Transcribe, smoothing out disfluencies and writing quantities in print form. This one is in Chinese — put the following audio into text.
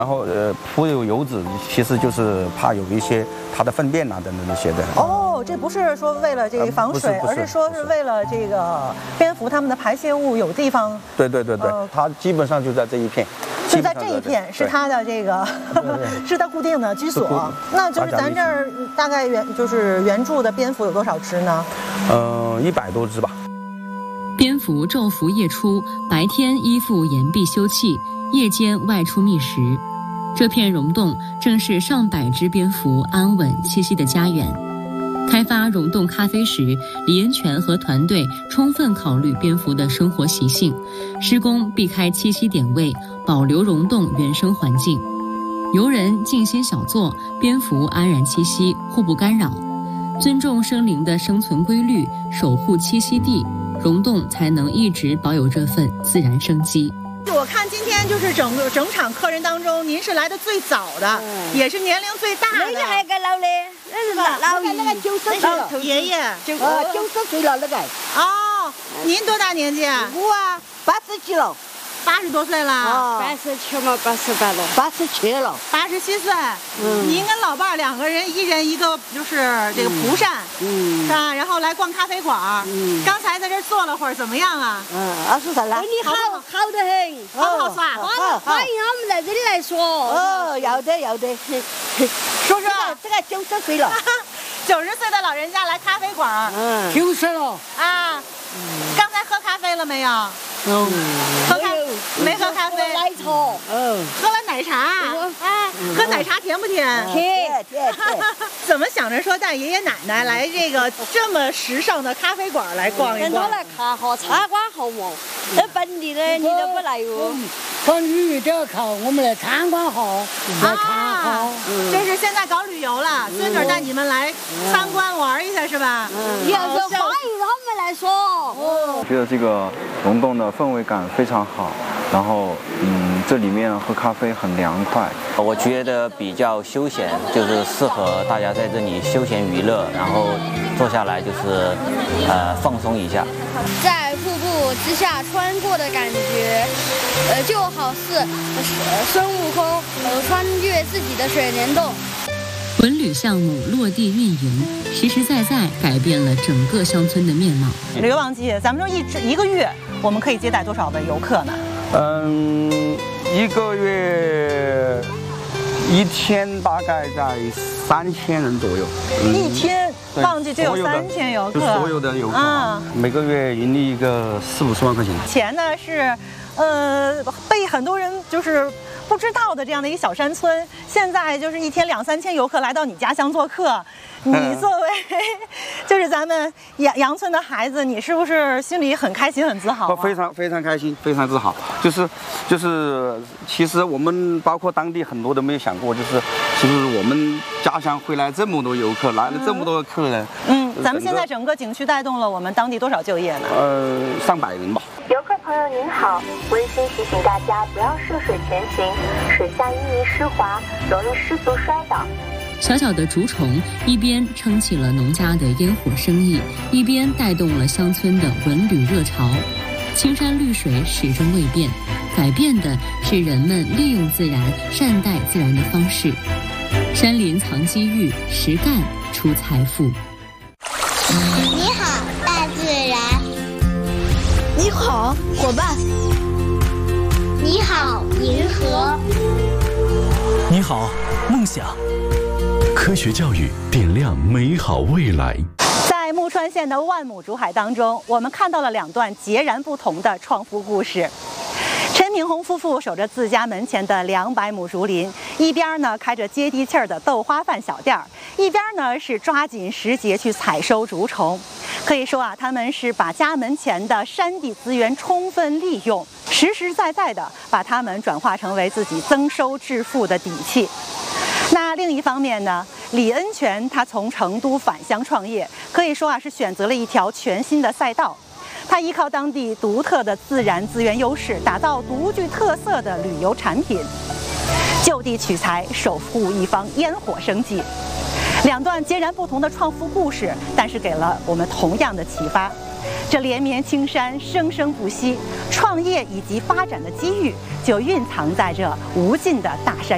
然后铺有油脂，其实就是怕有一些它的粪便啊等等这些的。 哦，这不是说为了这个防水，而是说是为了这个蝙蝠它们的排泄物有地方。 对，它基本上就在这一片。 就在这一片是它的这个，是它固定的居所。那就是咱这儿大概原住的蝙蝠有多少只呢 ？100多只吧。 蝙蝠昼伏夜出，白天依附岩壁休憩，夜间外出觅食。这片溶洞正是上百只蝙蝠安稳栖息的家园。开发溶洞咖啡时，李恩泉和团队充分考虑蝙蝠的生活习性，施工避开栖息点位，保留溶洞原生环境。游人静心小坐，蝙蝠安然栖息，互不干扰。尊重生灵的生存规律，守护栖息地，溶洞才能一直保有这份自然生机。 我看今天就是整场客人当中，您是来的最早的，也是年龄最大的。 那个还个老的，那是老那个90岁了， 爷爷 90岁了那个。 哦，您多大年纪？ 我80几了。 80多岁了 ，87嘛，88了，87了 ，87岁。您跟老伴儿2个人，一人一个就是这个蒲扇，是吧？然后来逛咖啡馆。刚才在这坐了会儿，怎么样啊 ？20岁了。你好得很， 好不好耍？ 欢迎我们在这里来说。哦，要得。 叔叔， 这个90岁了 ，90岁的老人家来咖啡馆。 90了啊。刚才喝咖啡了没有？没喝咖啡。 奶茶。 喝了奶茶。喝奶茶甜不甜？ 甜。 怎么想着说带爷爷奶奶来这么时尚的咖啡馆来逛一逛？ 跟他来看哈，茶馆好嘛？那本地的你都不来哟。 搞旅游都要靠我们的餐馆好，来看好。 这是现在搞旅游了，孙女带你们来参观玩一下是吧？ 也是欢迎他们来说。 我觉得这个溶洞的氛围感非常好，然后这里面喝咖啡很凉快。 我觉得比较休闲，就是适合大家在这里休闲娱乐，然后坐下来就是放松一下。 在瀑布之下穿过的感觉，就好似孙悟空穿越自己的水帘洞。 文旅项目落地运营，实实在在改变了整个乡村的面貌。 旅游旺季，咱们说一个月我们可以接待多少位游客呢？ 一个月1天大概在3000人左右。 1天旺季就有3000游客， 就所有的游客每个月盈利一个40-50万块钱。 钱呢是被很多人就是不知道的这样的一个小山村，现在就是1天2-3千游客来到你家乡做客，你作为就是咱们杨村的孩子，你是不是心里很开心很自豪非常开心，非常自豪。就是其实我们包括当地很多都没有想过，就是我们家乡会来这么多游客，来了这么多的客人。 咱们现在整个景区带动了我们当地多少就业呢？ 上百人吧。 游客朋友您好，温馨提醒大家不要涉水前行，水下淤泥湿滑，容易失足摔倒。 小小的竹虫一边撑起了农家的烟火生意，一边带动了乡村的文旅热潮。青山绿水始终未变，改变的是人们利用自然、善待自然的方式。山林藏机遇，实干出财富。 你好，大自然。 你好，伙伴。 你好，银河。 你好，梦想。科学教育点亮美好未来。 在木川县的万亩竹海当中，我们看到了2段截然不同的创富故事。陈明红夫妇守着自家门前的200亩竹林，一边呢开着接地气儿的豆花饭小店儿，一边呢是抓紧时节去采收竹虫。可以说他们是把家门前的山地资源充分利用，实实在在的把它们转化成为自己增收致富的底气。那另一方面呢，李恩泉他从成都返乡创业，可以说是选择了一条全新的赛道。他依靠当地独特的自然资源优势，打造独具特色的旅游产品，就地取材，守护一方烟火生计。2段截然不同的创富故事，但是给了我们同样的启发。这连绵青山生生不息，创业以及发展的机遇就蕴藏在这无尽的大山。